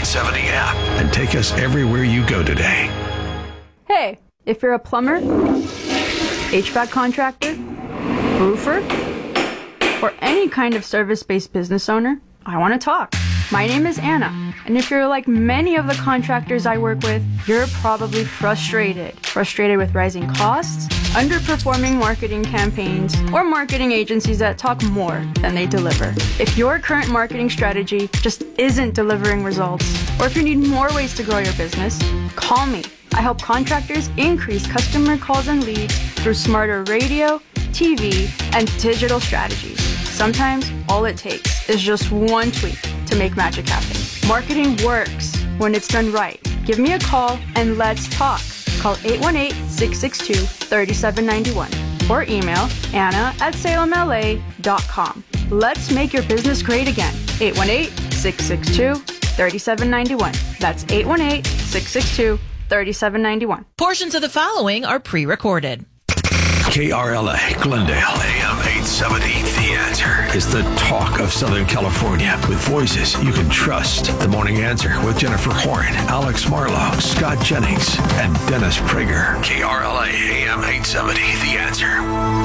870 app and take us everywhere you go today. Hey, if you're a plumber, HVAC contractor, roofer, or any kind of service-based business owner, I want to talk. My name is Anna, and if you're like many of the contractors I work with, you're probably frustrated with rising costs, underperforming marketing campaigns, or marketing agencies that talk more than they deliver. If your current marketing strategy just isn't delivering results, or if you need more ways to grow your business, call me. I help contractors increase customer calls and leads through smarter radio, TV, and digital strategies. Sometimes all it takes is just one tweak to make magic happen. Marketing works when it's done right. Give me a call and let's talk. Call 818-662-3791 or email anna@salemla.com. Let's make your business great again. 818-662-3791. That's 818-662-3791. Portions of the following are pre-recorded. KRLA, Glendale, AM 870. The Answer is the talk of Southern California with voices you can trust. The Morning Answer with Jennifer Horn, Alex Marlowe, Scott Jennings, and Dennis Prager. KRLA, AM 870. The Answer.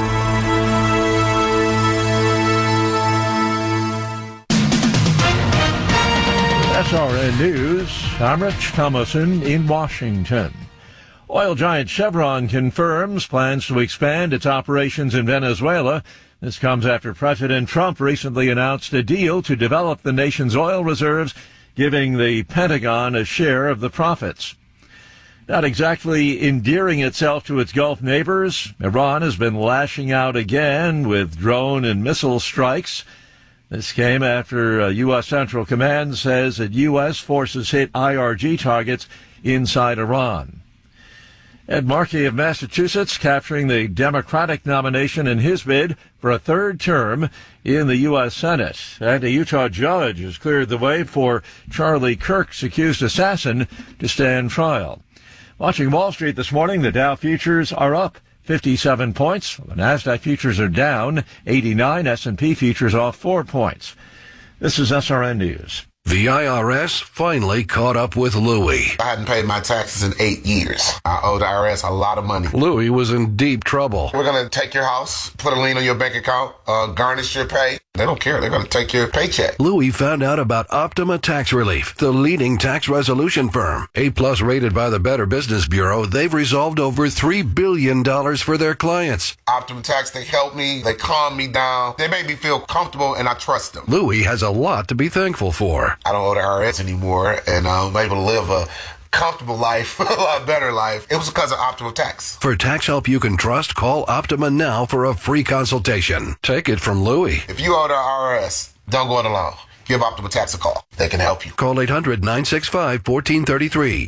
SRN News, I'm Rich Thomason in Washington. Oil giant Chevron confirms plans to expand its operations in Venezuela. This comes after President Trump recently announced a deal to develop the nation's oil reserves, giving the Pentagon a share of the profits. Not exactly endearing itself to its Gulf neighbors, Iran has been lashing out again with drone and missile strikes. This came after U.S. Central Command says that U.S. forces hit IRG targets inside Iran. Ed Markey of Massachusetts capturing the Democratic nomination in his bid for a third term in the U.S. Senate. And a Utah judge has cleared the way for Charlie Kirk's accused assassin to stand trial. Watching Wall Street this morning, the Dow futures are up 57 points. The NASDAQ futures are down 89. S&P futures off 4 points. This is SRN News. The IRS finally caught up with Louie. I hadn't paid my taxes in 8 years. I owed the IRS a lot of money. Louie was in deep trouble. We're going to take your house, put a lien on your bank account, garnish your pay. They don't care. They're going to take your paycheck. Louie found out about Optima Tax Relief, the leading tax resolution firm. A-plus rated by the Better Business Bureau, they've resolved over $3 billion for their clients. Optima Tax, they help me. They calm me down. They make me feel comfortable, and I trust them. Louie has a lot to be thankful for. I don't owe the IRS anymore, and I'm able to live a comfortable life, a lot better life. It was because of Optima Tax. For tax help you can trust, call Optima now for a free consultation. Take it from Louie. If you owe the IRS, don't go it alone. Give Optima Tax a call. They can help you. Call 800-965-1433.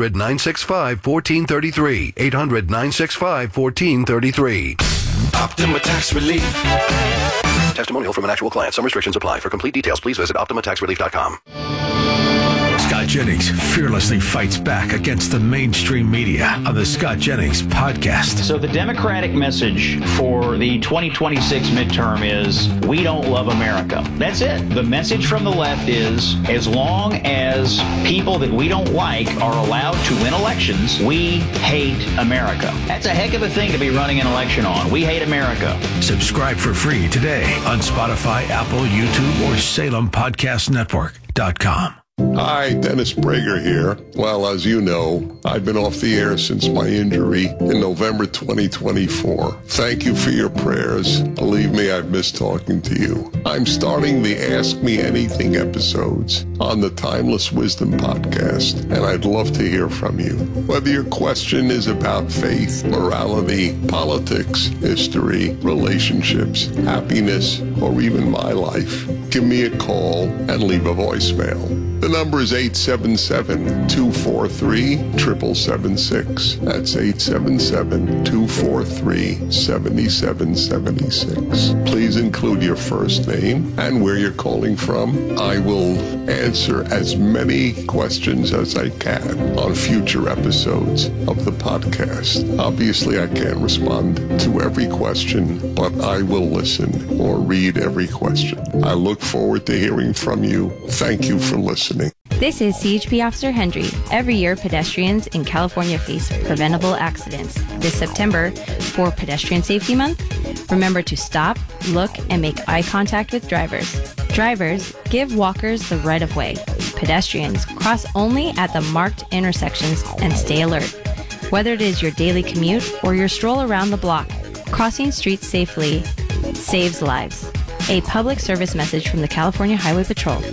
800-965-1433. 800-965-1433. Optima Tax Relief. Testimonial from an actual client. Some restrictions apply. For complete details, please visit OptimaTaxRelief.com. Scott Jennings fearlessly fights back against the mainstream media on the Scott Jennings podcast. So the Democratic message for the 2026 midterm is, we don't love America. That's it. The message from the left is, as long as people that we don't like are allowed to win elections, we hate America. That's a heck of a thing to be running an election on. We hate America. Subscribe for free today on Spotify, Apple, YouTube, or SalemPodcastNetwork.com. Hi, Dennis Prager here. Well, as you know, I've been off the air since my injury in November 2024. Thank you for your prayers. Believe me, I've missed talking to you. I'm starting the Ask Me Anything episodes on the Timeless Wisdom podcast, and I'd love to hear from you. Whether your question is about faith, morality, politics, history, relationships, happiness, or even my life, give me a call and leave a voicemail. The number is 877-243-7776. That's 877-243-7776. Please include your first name and where you're calling from. I will answer as many questions as I can on future episodes of the podcast. Obviously, I can't respond to every question, but I will listen or read every question. I look forward to hearing from you. Thank you for listening. This is CHP Officer Hendry. Every year, pedestrians in California face preventable accidents. This September, for Pedestrian Safety Month, remember to stop, look, and make eye contact with drivers. Drivers, give walkers the right of way. Pedestrians, cross only at the marked intersections and stay alert. Whether it is your daily commute or your stroll around the block, crossing streets safely saves lives. A public service message from the California Highway Patrol.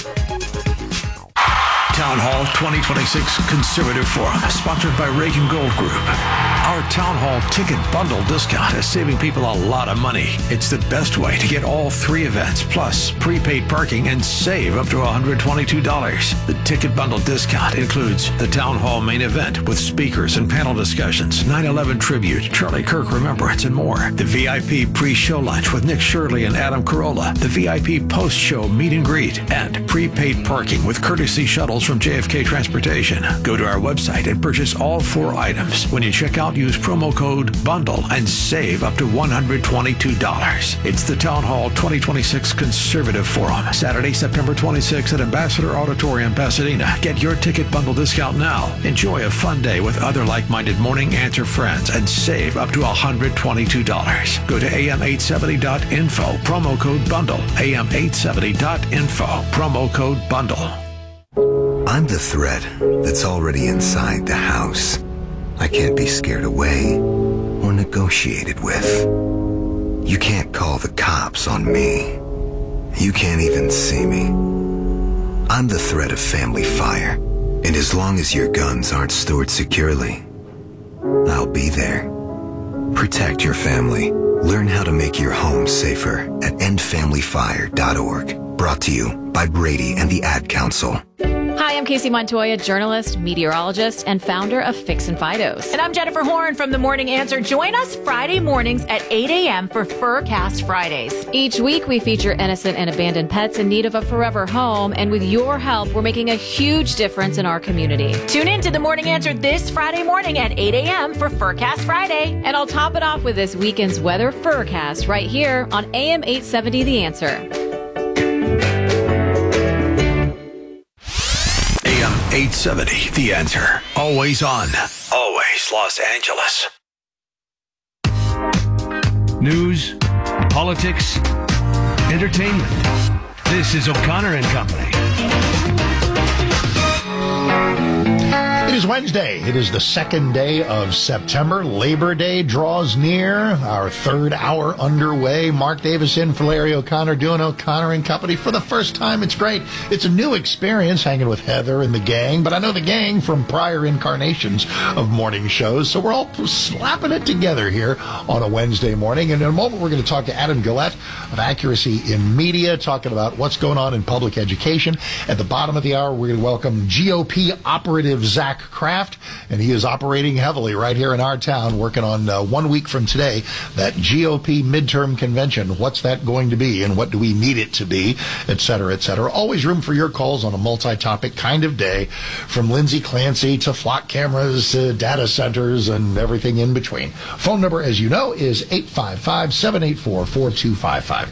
Town Hall 2026 Conservative Forum, sponsored by Reagan Gold Group. Our Town Hall ticket bundle discount is saving people a lot of money. It's the best way to get all 3 events, plus prepaid parking, and save up to $122. The ticket bundle discount includes the Town Hall main event with speakers and panel discussions, 9/11 tribute, Charlie Kirk Remembrance, and more. The VIP pre-show lunch with Nick Shirley and Adam Carolla. The VIP post-show meet and greet, and prepaid parking with courtesy shuttles from JFK Transportation. Go to our website and purchase all 4 items. When you check out, use promo code BUNDLE and save up to $122. It's the Town Hall 2026 Conservative Forum, Saturday, September 26th at Ambassador Auditorium, Pasadena. Get your ticket bundle discount now. Enjoy a fun day with other like-minded Morning Answer friends and save up to $122. Go to am870.info, promo code BUNDLE. am870.info, promo code BUNDLE. I'm the threat that's already inside the house. I can't be scared away or negotiated with. You can't call the cops on me. You can't even see me. I'm the threat of family fire, and as long as your guns aren't stored securely, I'll be there. Protect your family. Learn how to make your home safer at endfamilyfire.org. Brought to you by Brady and the Ad Council. Hi, I'm Casey Montoya, journalist, meteorologist, and founder of Fixin' Fidos. And I'm Jennifer Horn from The Morning Answer. Join us Friday mornings at 8 a.m. for Furcast Fridays. Each week, we feature innocent and abandoned pets in need of a forever home. And with your help, we're making a huge difference in our community. Tune in to The Morning Answer this Friday morning at 8 a.m. for Furcast Friday. And I'll top it off with this weekend's weather Furcast right here on AM 870 The Answer. AM 870, The Answer. Always on. Always Los Angeles. News, politics, entertainment. This is O'Connor and Company. It is Wednesday. It is the second day of September. Labor Day draws near. Our third hour underway. Mark Davis in for Larry O'Connor, doing O'Connor and Company for the first time. It's great. It's a new experience hanging with Heather and the gang, but I know the gang from prior incarnations of morning shows, so we're all slapping it together here on a Wednesday morning. And in a moment, we're going to talk to Adam Guillette of Accuracy in Media, talking about what's going on in public education. At the bottom of the hour, we're going to welcome GOP operative Zach Kraft, and he is operating heavily right here in our town, working on 1 week from today, that GOP midterm convention. What's that going to be, and what do we need it to be, et cetera, et cetera. Always room for your calls on a multi-topic kind of day, from Lindsay Clancy to flock cameras to data centers and everything in between. Phone number, as you know, is 855-784-4255.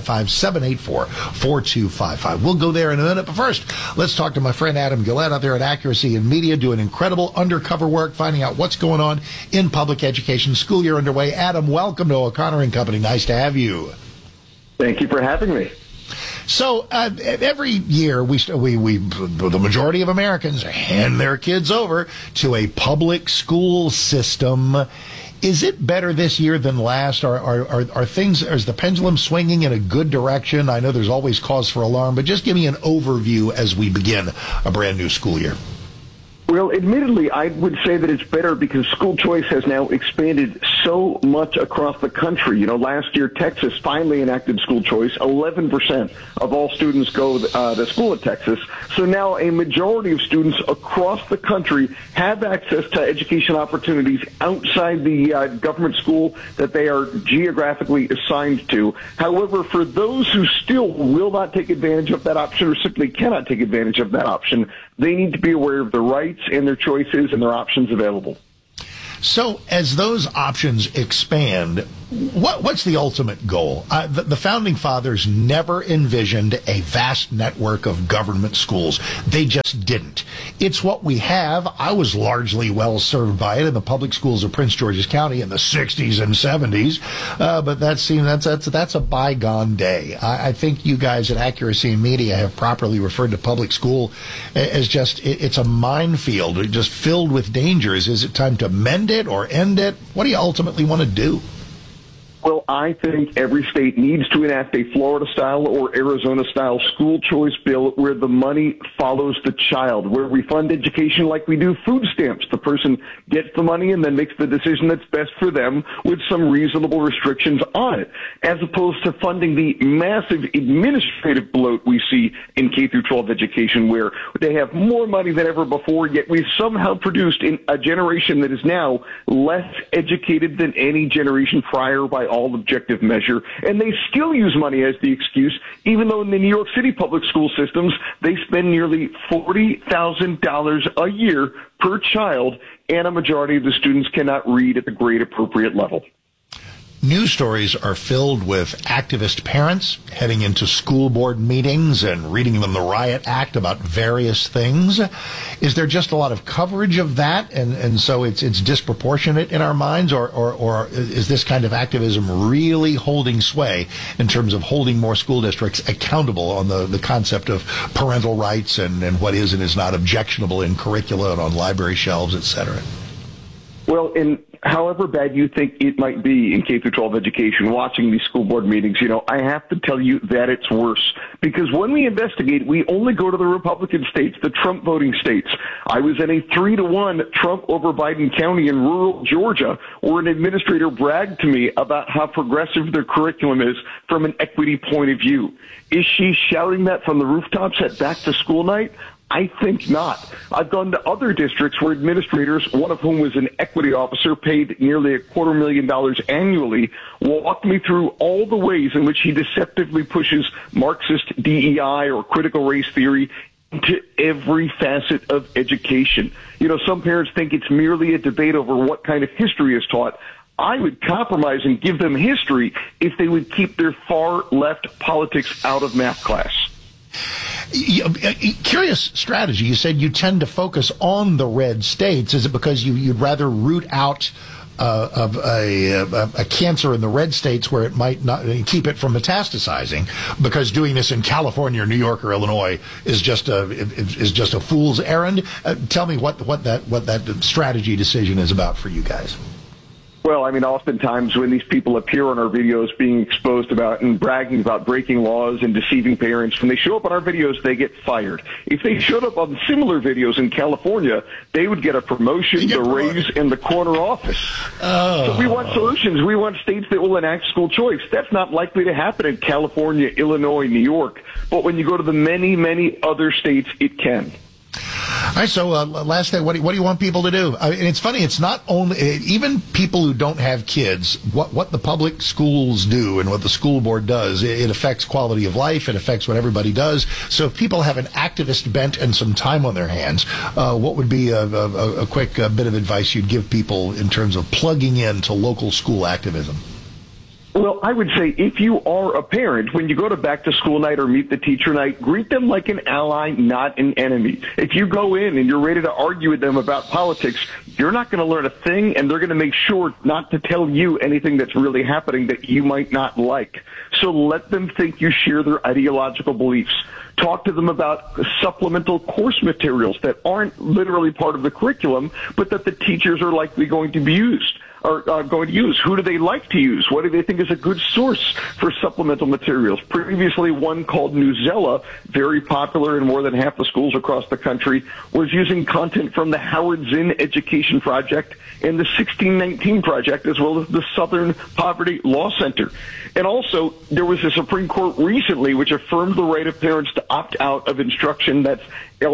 855-784-4255. We'll go there in a minute, but first, let's talk to my friend Adam Guillette out there at Accuracy in Media, doing incredible undercover work, finding out what's going on in public education. School year underway. Adam, welcome to O'Connor and Company. Nice to have you. Thank you for having me. So every year, the majority of Americans hand their kids over to a public school system. Is it better this year than last? Are things, is the pendulum swinging in a good direction? I know there's always cause for alarm, but just give me an overview as we begin a brand new school year. Well, admittedly, I would say that it's better because school choice has now expanded so much across the country. You know, last year, Texas finally enacted school choice. 11% of all students go to school at Texas. So now a majority of students across the country have access to education opportunities outside the government school that they are geographically assigned to. However, for those who still will not take advantage of that option or simply cannot take advantage of that option, they need to be aware of their rights and their choices and their options available. So as those options expand, What's the ultimate goal? The Founding Fathers never envisioned a vast network of government schools. They just didn't. It's what we have. I was largely well served by it in the public schools of Prince George's County in the 60s and 70s, but that's a bygone day. I think you guys at Accuracy Media have properly referred to public school as it's a minefield, just filled with dangers. Is it time to mend it or end it? What do you ultimately want to do? Well, I think every state needs to enact a Florida-style or Arizona-style school choice bill where the money follows the child, where we fund education like we do food stamps. The person gets the money and then makes the decision that's best for them with some reasonable restrictions on it, as opposed to funding the massive administrative bloat we see in K-12 education, where they have more money than ever before, yet we've somehow produced a generation that is now less educated than any generation prior by all objective measure, and they still use money as the excuse, even though in the New York City public school systems, they spend nearly $40,000 a year per child, and a majority of the students cannot read at the grade appropriate level. News stories are filled with activist parents heading into school board meetings and reading them the Riot Act about various things. Is there just a lot of coverage of that, and so it's disproportionate in our minds, or is this kind of activism really holding sway in terms of holding more school districts accountable on the concept of parental rights and what is and is not objectionable in curricula and on library shelves, et cetera? Well, however bad you think it might be in K-12 education, watching these school board meetings, I have to tell you that it's worse. Because when we investigate, we only go to the Republican states, the Trump voting states. I was in a 3-1 Trump over Biden County in rural Georgia, where an administrator bragged to me about how progressive their curriculum is from an equity point of view. Is she shouting that from the rooftops at back to school night? I think not. I've gone to other districts where administrators, one of whom was an equity officer paid nearly $250,000 annually, walked me through all the ways in which he deceptively pushes Marxist DEI or critical race theory into every facet of education. Some parents think it's merely a debate over what kind of history is taught. I would compromise and give them history if they would keep their far left politics out of math class. Curious strategy. You said you tend to focus on the red states. Is it because you'd rather root out a cancer in the red states where it might not, keep it from metastasizing? Because doing this in California or New York or Illinois is just a fool's errand. Tell me what that strategy decision is about for you guys. Well, oftentimes when these people appear on our videos being exposed about and bragging about breaking laws and deceiving parents, when they show up on our videos, they get fired. If they showed up on similar videos in California, they would get a promotion, the raise, and the corner office. So we want solutions. We want states that will enact school choice. That's not likely to happen in California, Illinois, New York. But when you go to the many, many other states, it can. All right, so last thing, what do you want people to do? And it's funny, it's not only, even people who don't have kids, what the public schools do and what the school board does, it affects quality of life, it affects what everybody does. So if people have an activist bent and some time on their hands, what would be a quick bit of advice you'd give people in terms of plugging into local school activism? Well, I would say if you are a parent, when you go to back to school night or meet the teacher night, greet them like an ally, not an enemy. If you go in and you're ready to argue with them about politics, you're not going to learn a thing, and they're going to make sure not to tell you anything that's really happening that you might not like. So let them think you share their ideological beliefs. Talk to them about supplemental course materials that aren't literally part of the curriculum, but that the teachers are likely going to be used. Are going to use. Who do they like to use? What do they think is a good source for supplemental materials? Previously, one called Newsela, very popular in more than half the schools across the country, was using content from the Howard Zinn Education Project and the 1619 Project, as well as the Southern Poverty Law Center. And also, there was a Supreme Court recently which affirmed the right of parents to opt out of instruction that's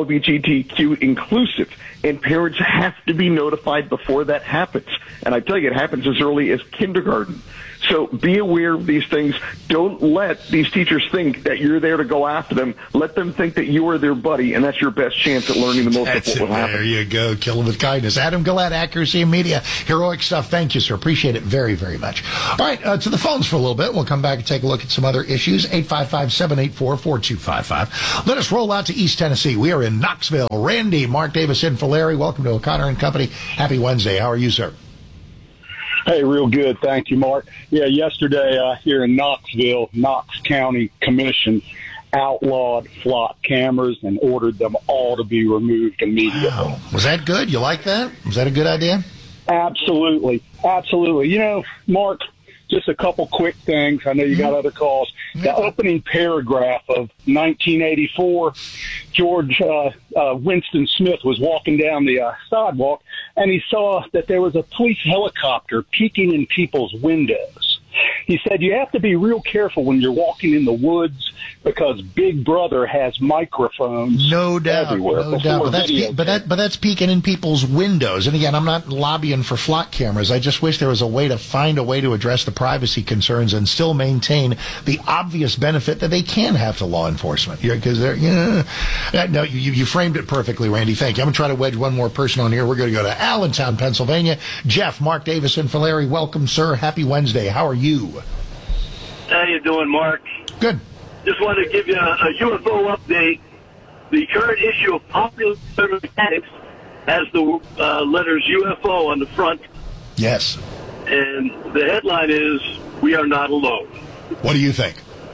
LGBTQ inclusive, and parents have to be notified before that happens. And I tell you, it happens as early as kindergarten. So be aware of these things. Don't let these teachers think that you're there to go after them. Let them think that you are their buddy, and that's your best chance at learning the most of what will happen. There you go. Kill them with kindness. Adam Gillette, Accuracy in Media. Heroic stuff. Thank you, sir. Appreciate it very, very much. All right, to the phones for a little bit. We'll come back and take a look at some other issues. 855-784-4255. Let us roll out to East Tennessee. We are in Knoxville. Randy, Mark Davis in for Larry. Welcome to O'Connor and Company. Happy Wednesday. How are you, sir? Hey, real good. Thank you, Mark. Yeah, yesterday here in Knoxville, Knox County Commission outlawed flock cameras and ordered them all to be removed immediately. Wow. Was that good? You like that? Was that a good idea? Absolutely. Absolutely. You know, Mark, just a couple quick things. I know you got other calls. The opening paragraph of 1984, George Winston Smith was walking down the sidewalk, and he saw that there was a police helicopter peeking in people's windows. He said, you have to be real careful when you're walking in the woods because Big Brother has microphones everywhere. No doubt. But that's peeking in people's windows. And again, I'm not lobbying for flock cameras. I just wish there was a way to find a way to address the privacy concerns and still maintain the obvious benefit that they can have to law enforcement. Because no, you framed it perfectly, Randy. Thank you. I'm going to try to wedge one more person on here. We're going to go to Allentown, Pennsylvania. Jeff, Mark Davis and for Larry. Welcome, sir. Happy Wednesday. How are you? How you doing, Mark? Good. Just wanted to give you a UFO update. The current issue of Popular Mechanics has the letters UFO on the front. Yes. And the headline is, "We are not alone." What do you think?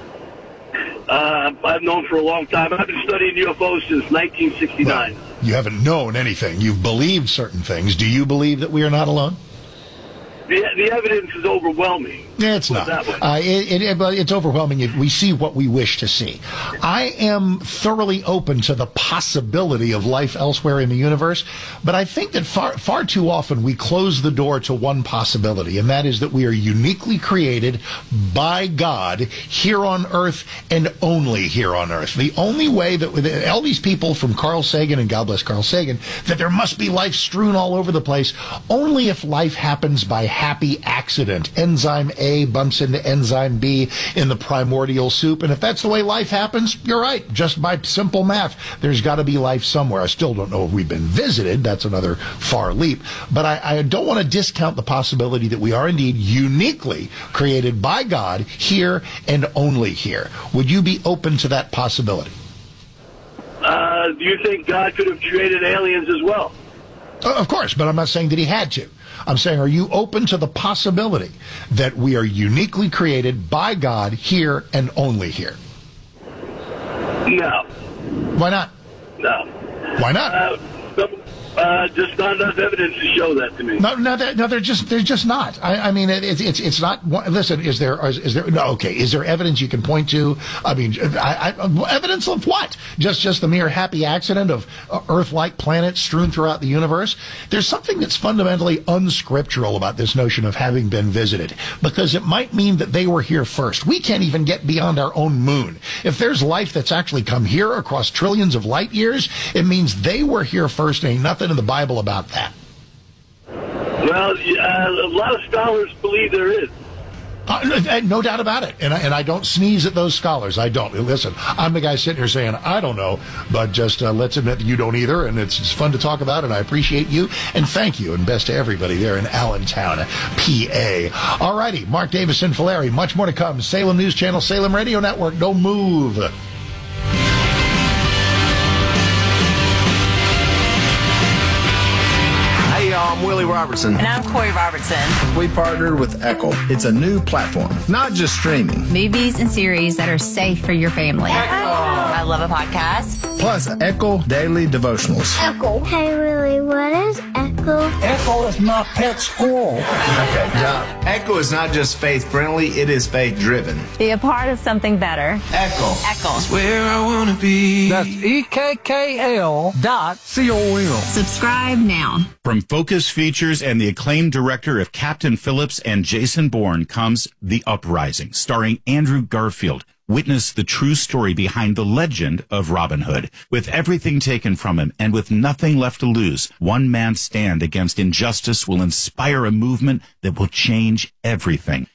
I've known for a long time. I've been studying UFOs since 1969. Well, you haven't known anything. You've believed certain things. Do you believe that we are not alone? The evidence is overwhelming. It's not. It's overwhelming if we see what we wish to see. I am thoroughly open to the possibility of life elsewhere in the universe, but I think that far too often we close the door to one possibility, and that is that we are uniquely created by God here on Earth and only here on Earth. The only way that all these people from Carl Sagan, and God bless Carl Sagan, that there must be life strewn all over the place, only if life happens by happy accident. Enzyme A bumps into enzyme B in the primordial soup. And if that's the way life happens, you're right. Just by simple math, there's got to be life somewhere. I still don't know if we've been visited. That's another far leap. But I don't want to discount the possibility that we are indeed uniquely created by God here and only here. Would you be open to that possibility? Do you think God could have created aliens as well? Of course, but I'm not saying that he had to. I'm saying, are you open to the possibility that we are uniquely created by God here and only here? No. Why not? No. Why not? Just not enough evidence to show that to me. No, they're just not. I mean, it's not. Listen, is there? No, okay. Is there evidence you can point to? I mean, evidence of what? Just the mere happy accident of Earth-like planets strewn throughout the universe? There's something that's fundamentally unscriptural about this notion of having been visited, because it might mean that they were here first. We can't even get beyond our own moon. If there's life that's actually come here across trillions of light years, it means they were here first. Ain't nothing in the Bible about that. Well, a lot of scholars believe there is. No doubt about it. And I don't sneeze at those scholars. I don't. Listen, I'm the guy sitting here saying, I don't know, but just let's admit that you don't either, and it's fun to talk about, and I appreciate you, and thank you, and best to everybody there in Allentown, PA. All righty, Mark Davis and Falari, much more to come. Salem News Channel, Salem Radio Network, don't move. I'm Willie Robertson. And I'm Corey Robertson. We partnered with Echo. It's a new platform, not just streaming. Movies and series that are safe for your family. Echo. I love a podcast. Plus Echo Daily Devotionals. Echo. Hey, Willie, what is Echo? Echo is my pet squirrel. Okay, job. Echo is not just faith-friendly, it is faith-driven. Be a part of something better. Echo. Echo. It's where I want to be. That's EKKL.com. Subscribe now. From Focus Features and the acclaimed director of Captain Phillips and Jason Bourne comes The Uprising, starring Andrew Garfield. Witness the true story behind the legend of Robin Hood. With everything taken from him and with nothing left to lose, one man's stand against injustice will inspire a movement that will change everything.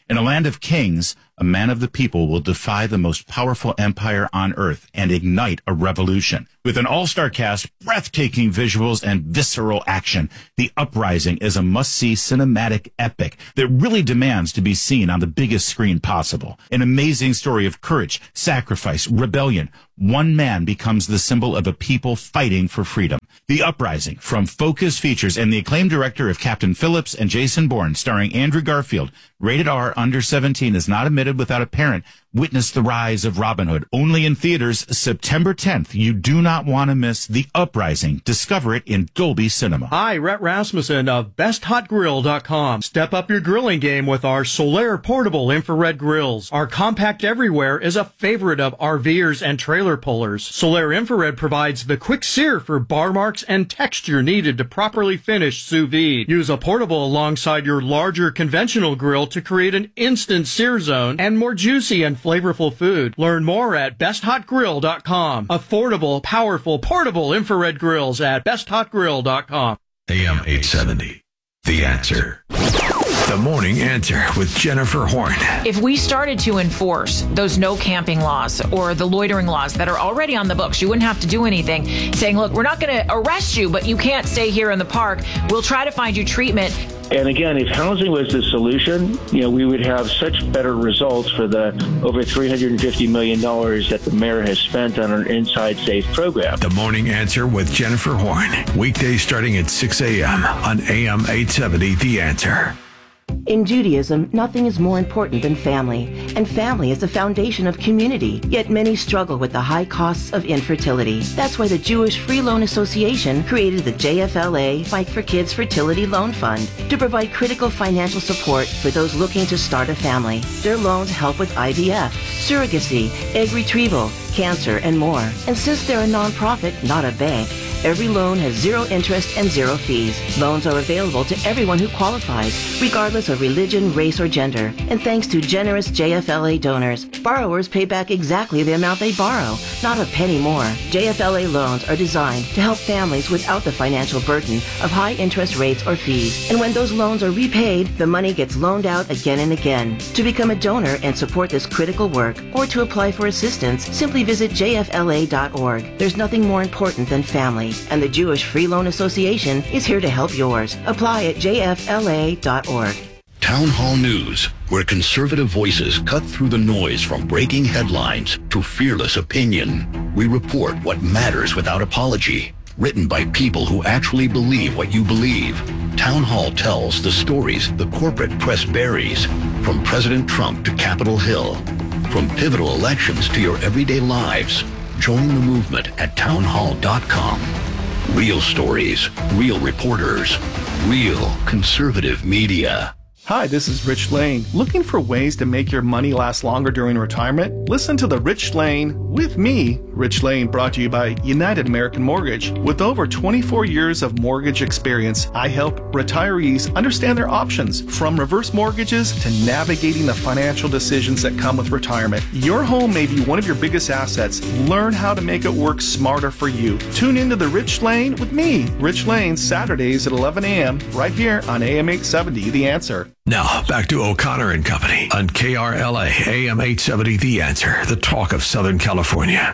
In a land of kings, a man of the people will defy the most powerful empire on earth and ignite a revolution. With an all-star cast, breathtaking visuals, and visceral action, The Uprising is a must-see cinematic epic that really demands to be seen on the biggest screen possible. An amazing story of courage, sacrifice, rebellion. One man becomes the symbol of a people fighting for freedom. The Uprising from Focus Features and the acclaimed director of Captain Phillips and Jason Bourne, starring Andrew Garfield. Rated R, under 17, is not admitted without a parent. Witness the rise of Robin Hood. Only in theaters September 10th. You do not want to miss The Uprising. Discover it in Dolby Cinema. Hi, Rhett Rasmussen of BestHotGrill.com. Step up your grilling game with our Solaire portable infrared grills. Our compact everywhere is a favorite of RVers and trailer pullers. Solaire infrared provides the quick sear for bar marks and texture needed to properly finish sous vide. Use a portable alongside your larger conventional grill to create an instant sear zone and more juicy and flavorful food. Learn more at BestHotGrill.com. Affordable, powerful, portable infrared grills at BestHotGrill.com. AM 870. The Answer. The Morning Answer with Jennifer Horn. If we started to enforce those no camping laws or the loitering laws that are already on the books, you wouldn't have to do anything, saying, look, we're not going to arrest you, but you can't stay here in the park. We'll try to find you treatment. And again, if housing was the solution, we would have such better results for the over $350 million that the mayor has spent on an Inside Safe program. The Morning Answer with Jennifer Horn. Weekdays starting at 6 a.m. on AM 870, The Answer. In Judaism, nothing is more important than family, and family is the foundation of community. Yet many struggle with the high costs of infertility. That's why the Jewish Free Loan Association created the JFLA Fight for Kids Fertility Loan Fund to provide critical financial support for those looking to start a family. Their loans help with IVF, surrogacy, egg retrieval, cancer, and more. And since they're a nonprofit, not a bank, every loan has zero interest and zero fees. Loans are available to everyone who qualifies, regardless of religion, race, or gender. And thanks to generous JFLA donors, borrowers pay back exactly the amount they borrow, not a penny more. JFLA loans are designed to help families without the financial burden of high interest rates or fees. And when those loans are repaid, the money gets loaned out again and again. To become a donor and support this critical work, or to apply for assistance, simply visit jfla.org. There's nothing more important than family, and the Jewish Free Loan Association is here to help yours. Apply at jfla.org. Town Hall News, where conservative voices cut through the noise from breaking headlines to fearless opinion. We report what matters without apology. Written by people who actually believe what you believe. Town Hall tells the stories the corporate press buries, from President Trump to Capitol Hill, from pivotal elections to your everyday lives. Join the movement at townhall.com. Real stories, real reporters, real conservative media. Hi, this is Rich Lane. Looking for ways to make your money last longer during retirement? Listen to The Rich Lane with me, Rich Lane, brought to you by United American Mortgage. With over 24 years of mortgage experience, I help retirees understand their options, from reverse mortgages to navigating the financial decisions that come with retirement. Your home may be one of your biggest assets. Learn how to make it work smarter for you. Tune into The Rich Lane with me, Rich Lane, Saturdays at 11 a.m. right here on AM 870, The Answer. Now, back to O'Connor and Company on KRLA, AM 870, The Answer, the talk of Southern California.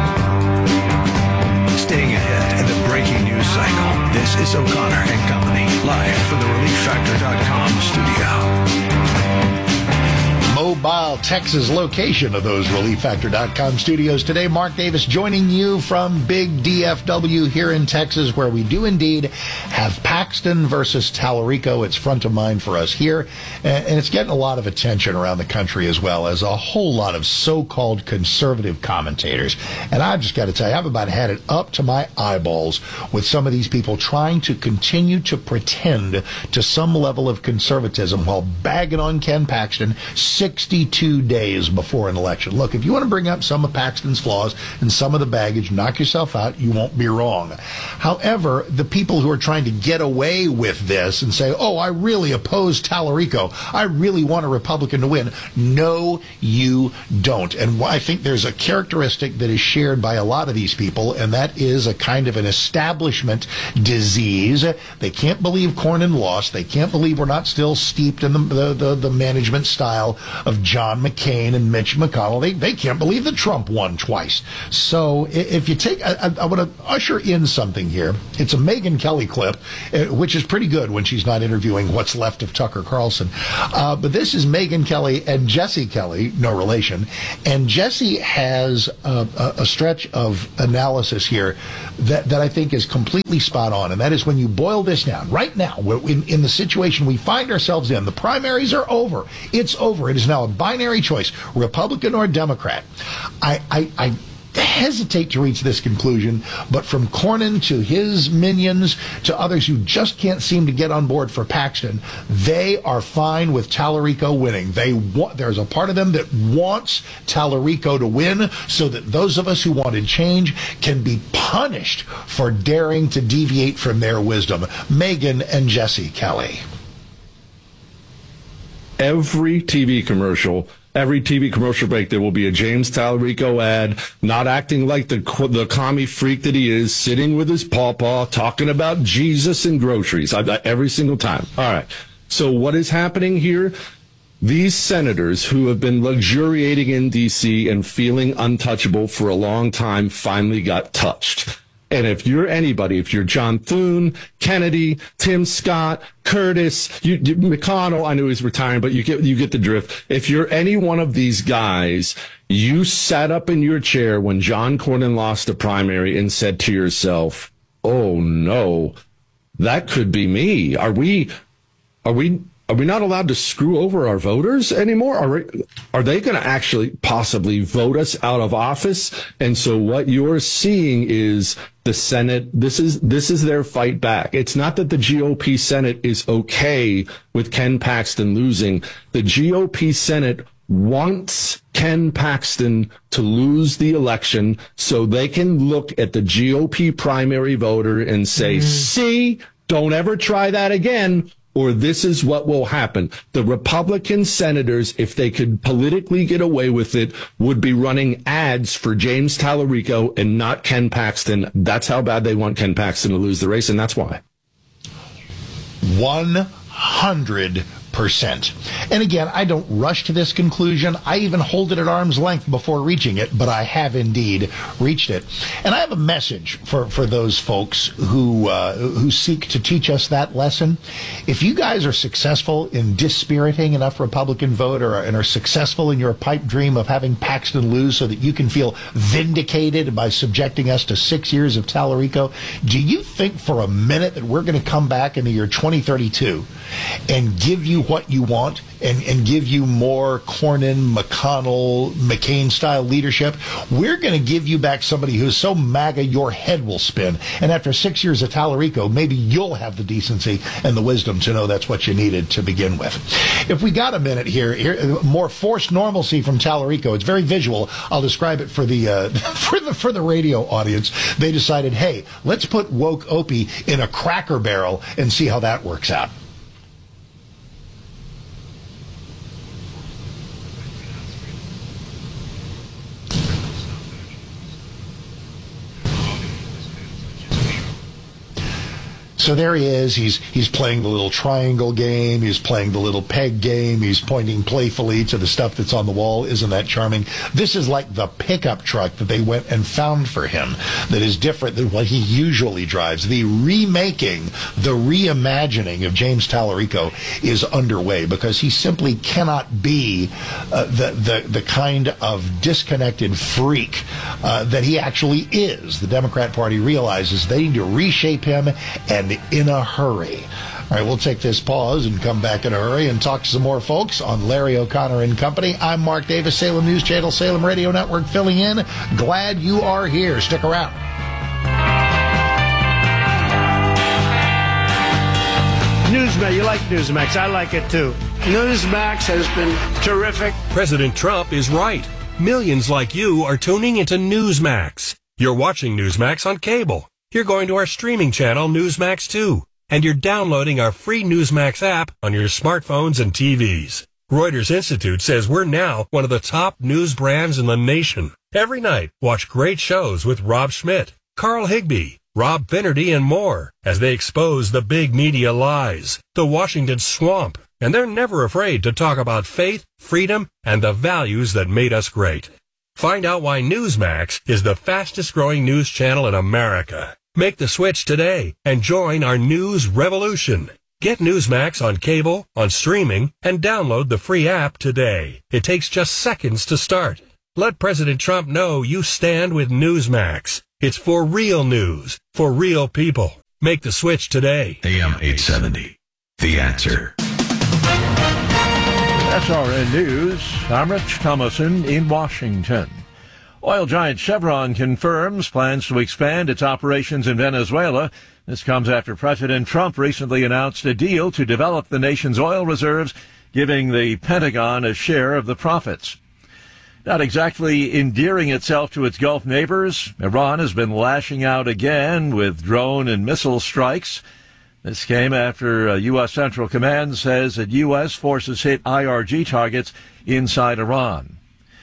Staying ahead in the breaking news cycle, this is O'Connor and Company, live from the ReliefFactor.com studio. Mobile Texas location of those ReliefFactor.com studios today. Mark Davis joining you from Big DFW here in Texas, where we do indeed have Paxton versus Tallarico. It's front of mind for us here, and it's getting a lot of attention around the country as well as a whole lot of so-called conservative commentators. And I've just got to tell you, I've about had it up to my eyeballs with some of these people trying to continue to pretend to some level of conservatism while bagging on Ken Paxton 6 62 days before an election. Look, if you want to bring up some of Paxton's flaws and some of the baggage, knock yourself out. You won't be wrong. However, the people who are trying to get away with this and say, oh, I really oppose Tallarico, I really want a Republican to win. No, you don't. And I think there's a characteristic that is shared by a lot of these people, and that is a kind of an establishment disease. They can't believe Cornyn lost. They can't believe we're not still steeped in the management style of John McCain and Mitch McConnell. They can't believe that Trump won twice. So if you take, I want to usher in something here. It's a Megyn Kelly clip, which is pretty good when she's not interviewing what's left of Tucker Carlson. But this is Megyn Kelly and Jesse Kelly, no relation. And Jesse has a stretch of analysis here that I think is completely spot on. And that is when you boil this down, right now, in the situation we find ourselves in, the primaries are over. It's over. It is now a binary choice, Republican or Democrat. I hesitate to reach this conclusion, but from Cornyn to his minions to others who just can't seem to get on board for Paxton, they are fine with Tallarico winning. There's a part of them that wants Tallarico to win so that those of us who wanted change can be punished for daring to deviate from their wisdom. Megyn and Jesse Kelly. Every TV commercial break, there will be a James Tallarico ad, not acting like the commie freak that he is, sitting with his pawpaw, talking about Jesus and groceries. Every single time. All right. So what is happening here? These senators who have been luxuriating in D.C. and feeling untouchable for a long time finally got touched. And if you're anybody, if you're John Thune, Kennedy, Tim Scott, Curtis, McConnell, I knew he's retiring, but you get the drift. If you're any one of these guys, you sat up in your chair when John Cornyn lost the primary and said to yourself, oh no, that could be me. Are we not allowed to screw over our voters anymore? Are they going to actually possibly vote us out of office? And so what you're seeing is the Senate. This is their fight back. It's not that the GOP Senate is okay with Ken Paxton losing. The GOP Senate wants Ken Paxton to lose the election so they can look at the GOP primary voter and say, see, don't ever try that again, or this is what will happen. The Republican senators, if they could politically get away with it, would be running ads for James Tallarico and not Ken Paxton. That's how bad they want Ken Paxton to lose the race, and that's why. 100%. And again, I don't rush to this conclusion. I even hold it at arm's length before reaching it, but I have indeed reached it. And I have a message for those folks who seek to teach us that lesson. If you guys are successful in dispiriting enough Republican vote and are successful in your pipe dream of having Paxton lose so that you can feel vindicated by subjecting us to 6 years of Tallarico, do you think for a minute that we're going to come back in the year 2032 and give you what you want and give you more Cornyn, McConnell, McCain-style leadership? We're going to give you back somebody who's so MAGA your head will spin. And after 6 years of Tallarico, maybe you'll have the decency and the wisdom to know that's what you needed to begin with. If we got a minute here more forced normalcy from Tallarico. It's very visual. I'll describe it for the for the radio audience. They decided, hey, let's put woke Opie in a Cracker Barrel and see how that works out. So there he is. He's playing the little triangle game. He's playing the little peg game. He's pointing playfully to the stuff that's on the wall. Isn't that charming? This is like the pickup truck that they went and found for him that is different than what he usually drives. The remaking, the reimagining of James Tallarico is underway because he simply cannot be the kind of disconnected freak that he actually is. The Democrat Party realizes they need to reshape him, and in a hurry. All right, we'll take this pause and come back in a hurry and talk to some more folks on Larry O'Connor and Company. I'm Mark Davis, Salem News Channel, Salem Radio Network, filling in. Glad you are here. Stick around. Newsmax, you like Newsmax. I like it too. Newsmax has been terrific. President Trump is right. Millions like you are tuning into Newsmax. You're watching Newsmax on cable. You're going to our streaming channel, Newsmax 2. And you're downloading our free Newsmax app on your smartphones and TVs. Reuters Institute says we're now one of the top news brands in the nation. Every night, watch great shows with Rob Schmidt, Carl Higbie, Rob Finnerty, and more as they expose the big media lies, the Washington swamp, and they're never afraid to talk about faith, freedom, and the values that made us great. Find out why Newsmax is the fastest growing news channel in America. Make the switch today and join our news revolution. Get Newsmax on cable, on streaming, and download the free app today. It takes just seconds to start. Let President Trump know you stand with Newsmax. It's for real news, for real people. Make the switch today. AM 870, The Answer. SRN News, I'm Rich Thomason in Washington. Oil giant Chevron confirms plans to expand its operations in Venezuela. This comes after President Trump recently announced a deal to develop the nation's oil reserves, giving the Pentagon a share of the profits. Not exactly endearing itself to its Gulf neighbors, Iran has been lashing out again with drone and missile strikes. This came after U.S. Central Command says that U.S. forces hit IRG targets inside Iran.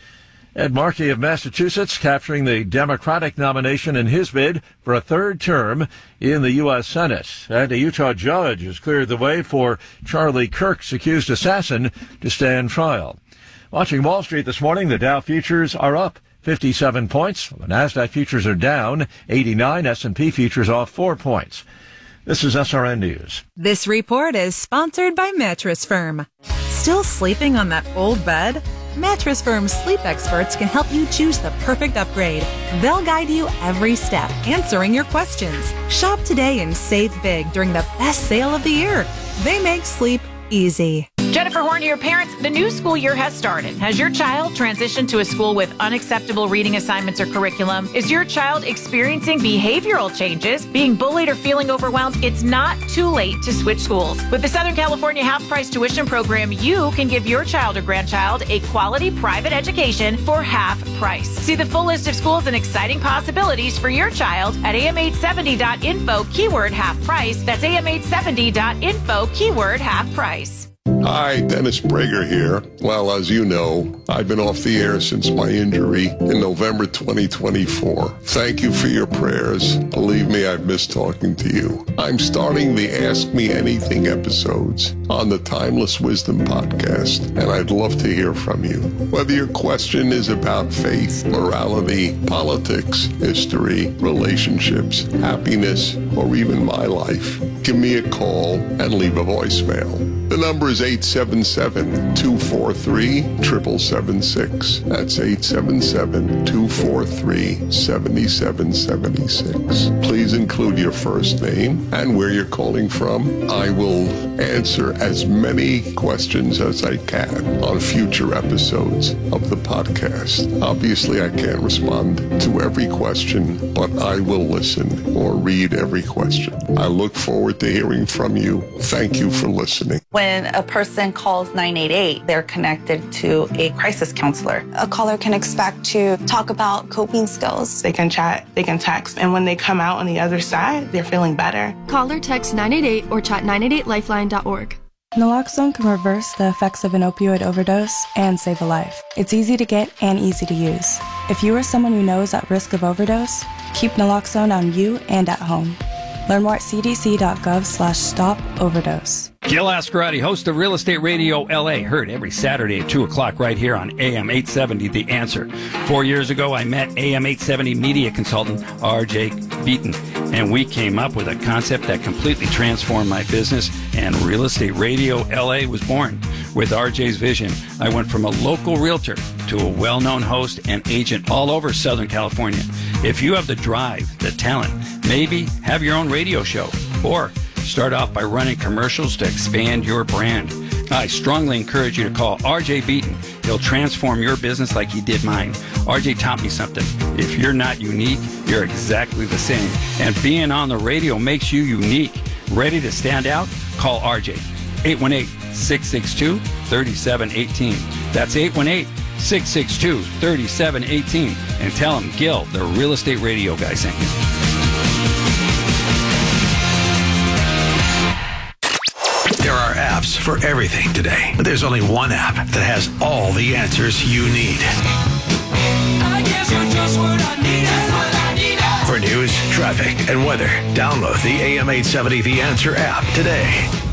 Ed Markey of Massachusetts capturing the Democratic nomination in his bid for a third term in the U.S. Senate. And a Utah judge has cleared the way for Charlie Kirk's accused assassin to stand trial. Watching Wall Street this morning, the Dow futures are up 57 points. The NASDAQ futures are down 89. S&P futures off 4 points. This is SRN News. This report is sponsored by Mattress Firm. Still sleeping on that old bed? Mattress Firm's sleep experts can help you choose the perfect upgrade. They'll guide you every step, answering your questions. Shop today and save big during the best sale of the year. They make sleep easy. Jennifer Horn, to your parents, the new school year has started. Has your child transitioned to a school with unacceptable reading assignments or curriculum? Is your child experiencing behavioral changes, being bullied or feeling overwhelmed? It's not too late to switch schools. With the Southern California half-price tuition program, you can give your child or grandchild a quality private education for half price. See the full list of schools and exciting possibilities for your child at am870.info, keyword half price. That's am870.info, keyword half price. Hi, Dennis Prager here. Well, as you know, I've been off the air since my injury in November 2024. Thank you for your prayers. Believe me, I've missed talking to you. I'm starting the Ask Me Anything episodes on the Timeless Wisdom podcast, and I'd love to hear from you. Whether your question is about faith, morality, politics, history, relationships, happiness, or even my life, give me a call and leave a voicemail. The number is 877-243-7776. That's 877-243-7776. Please include your first name and where you're calling from. I will answer as many questions as I can on future episodes of the podcast. Obviously, I can't respond to every question, but I will listen or read every question. I look forward to hearing from you. Thank you for listening. When a person calls 988, they're connected to a crisis counselor. A caller can expect to talk about coping skills. They can chat, they can text, and when they come out on the other side, they're feeling better. Call or text 988 or chat 988lifeline.org. Naloxone can reverse the effects of an opioid overdose and save a life. It's easy to get and easy to use. If you or someone you know is at risk of overdose, keep Naloxone on you and at home. Learn more at cdc.gov/stop-overdose. Gil Ascarati, host of Real Estate Radio LA, heard every Saturday at 2 o'clock right here on AM 870, The Answer. 4 years ago, I met AM 870 media consultant RJ Beaton, and we came up with a concept that completely transformed my business, and Real Estate Radio LA was born. With RJ's vision, I went from a local realtor to a well-known host and agent all over Southern California. If you have the drive, the talent, maybe have your own radio show, or start off by running commercials to expand your brand, I strongly encourage you to call RJ Beaton. He'll transform your business like he did mine. RJ taught me something. If you're not unique, you're exactly the same. And being on the radio makes you unique. Ready to stand out? Call RJ. 818-662-3718. That's 818-662-3718. And tell them Gil, the real estate radio guy, sent you. There are apps for everything today, but there's only one app that has all the answers you need. I guess you're just what I need. For news, traffic, and weather, download the AM 870 The Answer app today.